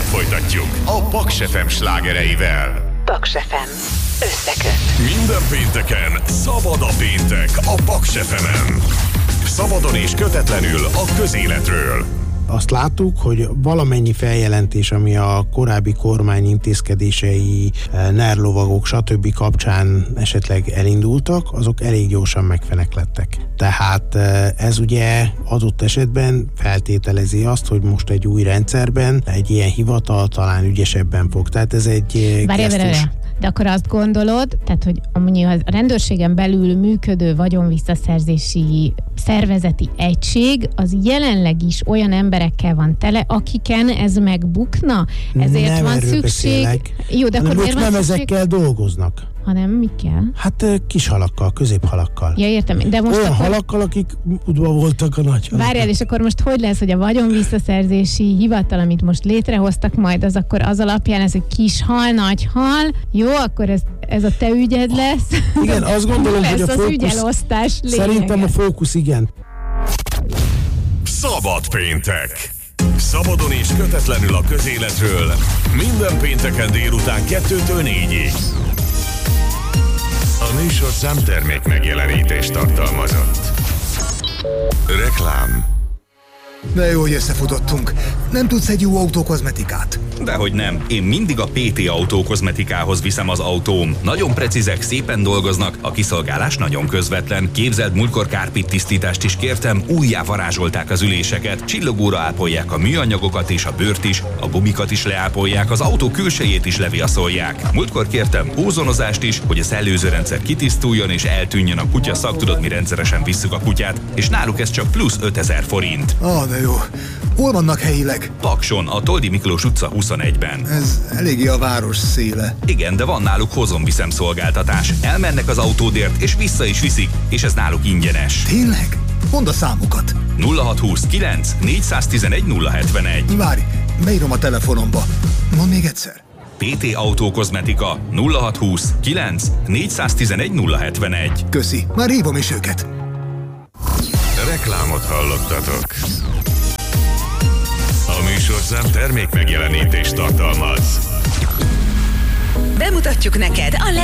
folytatjuk a Paks FM slágereivel. Paks FM. Összeköt. Minden pénteken szabad a péntek a Paks FM-en. Szabadon és kötetlenül a közéletről. Azt láttuk, hogy valamennyi feljelentés, ami a korábbi kormány intézkedései, nerlovagok, stb. Kapcsán esetleg elindultak, azok elég gyorsan megfeneklettek. Tehát ez ugye adott esetben feltételezi azt, hogy most egy új rendszerben egy ilyen hivatal talán ügyesebben fog. Tehát ez egy gesztus. De akkor azt gondolod, tehát, hogy a rendőrségen belül működő vagyonvisszaszerzési szervezeti egység, az jelenleg is olyan emberekkel van tele, akiken ez megbukna? Ezért nem van szükség. Beszélek, Jó, de akkor miért van nem szükség? ezekkel dolgoznak. Hanem mikkel? Hát kis halakkal, középhalakkal. Ja, értem. De most olyan akkor... halakkal, akik udva voltak a nagy halakkal. Várjál, és akkor most hogy lesz, hogy a vagyonvisszaszerzési hivatal, amit most létrehoztak majd, az akkor az alapján ez egy kis hal, nagy hal. Jó, akkor ez a te ügyed lesz. Igen, azt gondolom, hogy a az fókusz... ügyelosztás lényege. Szerintem a fókusz igen. Szabad péntek. Szabadon és kötetlenül a közéletről. Minden pénteken délután 2-től 4-ig. A műsorszám termék megjelenítést tartalmazott. Reklám. De jó, hogy összefutottunk. Nem tudsz egy jó autókozmetikát? Dehogy nem. Én mindig a PT autókozmetikához viszem az autóm. Nagyon precízek, szépen dolgoznak, a kiszolgálás nagyon közvetlen. Képzeld, múltkor kárpit tisztítást is kértem, újjá varázsolták az üléseket, csillogóra ápolják a műanyagokat és a bőrt is, a gumikat is leápolják, az autó külsejét is leviaszolják. Múltkor kértem ózonozást is, hogy a szellőzőrendszer kitisztuljon és eltűnjön a kutya szag, tudod, mi rendszeresen visszük a kutyát, és náluk ez csak plusz 5000 forint. De jó. Hol vannak helyileg? Pakson, a Toldi Miklós utca 21-ben. Ez eléggé a város széle. Igen, de van náluk hozom-viszem szolgáltatás. Elmennek az autódért, és vissza is viszik, és ez náluk ingyenes. Tényleg? Mondd a számokat. 0629 411 071. Várj, beírom a telefonomba. Mondd még egyszer. PT Autókozmetika 0620 9 411 071. Köszi, már hívom is őket. Reklámot hallottatok. A műsorszám termék megjelenítést tartalmaz. Bemutatjuk neked a